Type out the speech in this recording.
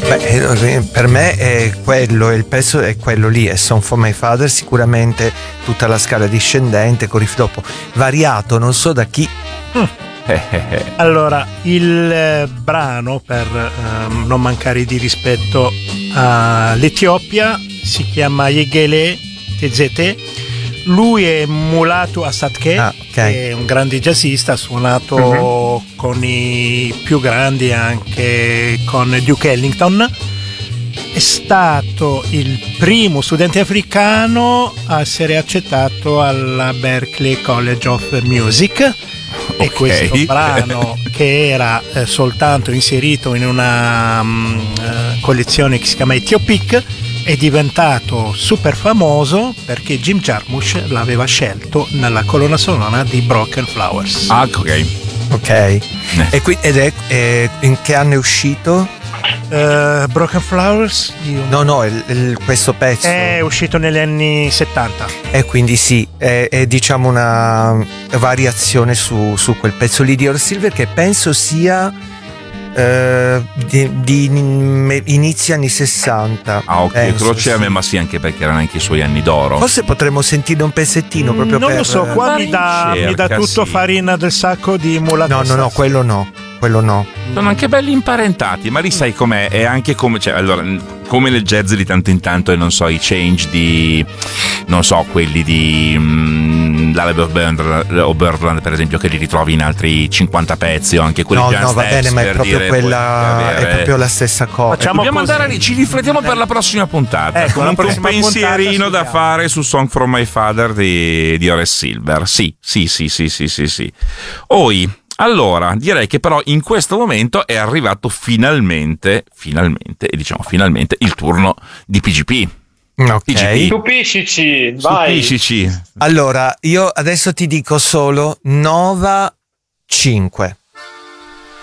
Per me è quello, il pezzo è quello lì, è Song for My Father, sicuramente tutta la scala discendente con riff dopo variato, non so da chi. Allora, il brano, per non mancare di rispetto all'Etiopia, si chiama Yegele Tezete. Lui è Mulatu Astatke, che è un grande jazzista, ha suonato con i più grandi, anche con Duke Ellington. È stato il primo studente africano a essere accettato alla Berklee College of Music. E questo brano, che era soltanto inserito in una collezione che si chiama Ethiopic, è diventato super famoso perché Jim Jarmusch l'aveva scelto nella colonna sonora di Broken Flowers. Ok. Ed è in che anno è uscito? Broken Flowers? No, questo pezzo è uscito negli anni 70. E quindi sì, è diciamo una variazione su quel pezzo lì di Earl Silver, che penso sia di inizi anni 60. Crociere, ma sì, anche perché erano anche i suoi anni d'oro. Forse potremmo sentire un pezzettino proprio non lo so, qua mi dà tutto farina del sacco di Mulatu. No, quello no. Sono anche belli imparentati, ma lì sai com'è? È anche come, allora, come nel jazz di tanto in tanto, e non so, i change di, non so, quelli di Oberland, per esempio, che li ritrovi in altri 50 pezzi, o anche quelli va bene, ma è proprio quella, è proprio la stessa cosa. Dobbiamo andare lì, ci riflettiamo per la prossima puntata. Comunque un pensierino da fare su Song from My Father di Horace Silver. Sì. Allora, direi che però in questo momento è arrivato finalmente il turno di PGP. Ok. Stupiscici, vai. Allora, io adesso ti dico solo Nova 5.